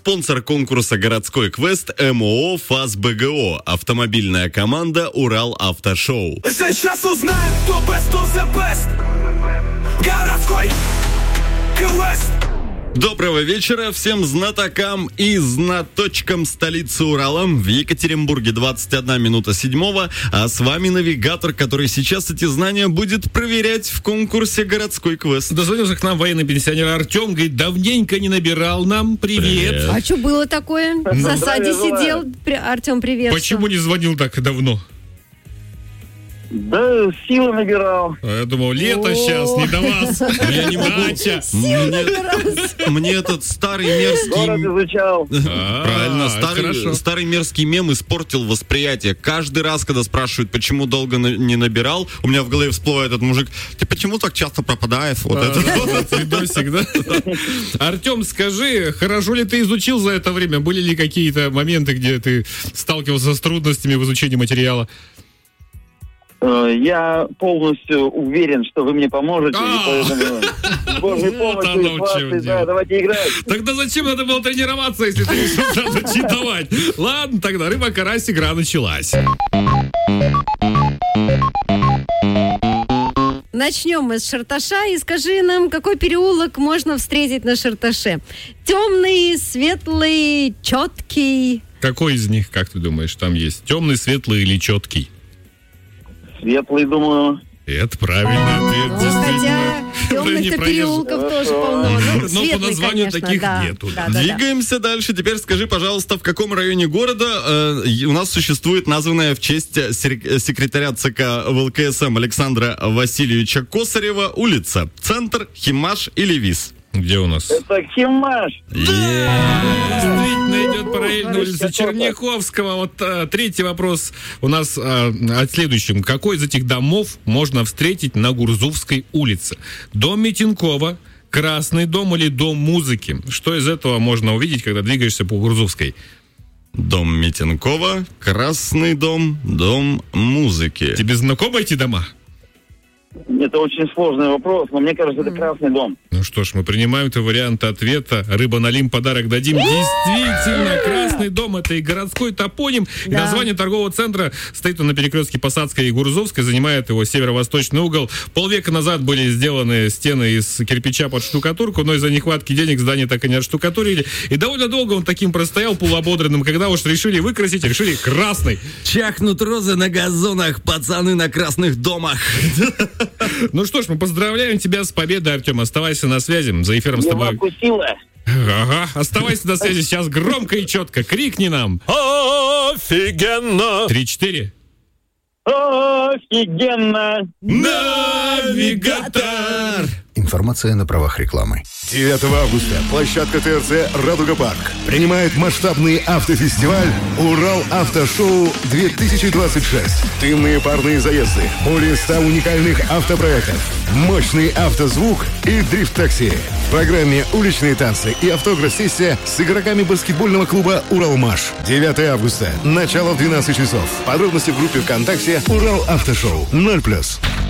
Спонсор конкурса «Городской квест» МОО «ФАС БГО». Автомобильная команда «Урал Автошоу». Сейчас узнаем, кто best of the best. Городской квест. Доброго вечера всем знатокам и знаточкам столицы Урала. В Екатеринбурге 21 минута 7, а с вами навигатор, который сейчас эти знания будет проверять в конкурсе «Городской квест». Дозвонился к нам военный пенсионер Артем, говорит, давненько не набирал нам. Привет. А что было такое? В засаде сидел. Артем, привет. Почему не звонил так давно? Да, силы набирал. Я думал, лето сейчас, не до вас. Я не дача. Мне этот старый мерзкий... Город изучал. Правильно, старый мерзкий мем испортил восприятие. Каждый раз, когда спрашивают, почему долго не набирал, у меня в голове всплывает этот мужик: ты почему так часто пропадаешь? Вот это видосик, да? Артем, скажи, хорошо ли ты изучил за это время? Были ли какие-то моменты, где ты сталкивался с трудностями в изучении материала? Я полностью уверен, что вы мне поможете, и поэтому с Божьей помощью, да, давайте играть. Тогда зачем надо было тренироваться, если ты решил сразу читовать? Ладно, тогда рыба-карась, игра началась. Начнем мы с Шарташа, и скажи нам, какой переулок можно встретить на Шарташе? Темный, светлый, четкий? Какой из них, как ты думаешь, там есть? Темный, светлый или четкий? Светлый, думаю. Это правильный ответ, хотя темных-то переулков тоже полно. Но по названию таких нету. Двигаемся дальше. Теперь скажи, пожалуйста, в каком районе города у нас существует названная в честь секретаря ЦК ВЛКСМ Александра Васильевича Косарева улица? Центр, Химаш или ВИЗ? Где у нас? Это Химаш. Действительно идет параллельно улица Черняховского. Вот третий вопрос у нас о следующем. Какой из этих домов можно встретить на Гурзувской улице? Дом Митинкова, Красный дом или Дом музыки? Что из этого можно увидеть, когда двигаешься по Гурзувской? Дом Митинкова, Красный дом, Дом музыки. Тебе знакомы эти дома? Это очень сложный вопрос, но мне кажется, это Красный дом. Ну что ж, мы принимаем это вариант ответа. Рыба налим, подарок дадим. Действительно, Красный дом — это и городской топоним. И название торгового центра стоит он на перекрестке Посадской и Гурзувской, занимает его северо-восточный угол. Полвека назад были сделаны стены из кирпича под штукатурку, но из-за нехватки денег здание так и не отштукатурили. И довольно долго он таким простоял, полуободренным. Когда уж решили выкрасить, решили красный. Чахнут розы на газонах, пацаны на красных домах. Ну что ж, мы поздравляем тебя с победой, Артем. Оставайся на связи. За эфиром с тобой. Ага, оставайся на связи. Сейчас громко и четко. Крикни нам. Офигенно! 3-4. Офигенно! Навигатор! Информация на правах рекламы. 9 августа площадка ТРЦ «Радуга Парк» принимает масштабный автофестиваль «Урал Автошоу 2026». Дымные парные заезды, более 100 уникальных автопроектов, мощный автозвук и дрифт-такси. В программе уличные танцы и автограф-сессия с игроками баскетбольного клуба «Уралмаш». 9 августа. Начало в 12 часов. Подробности в группе ВКонтакте «Урал Автошоу». 0+.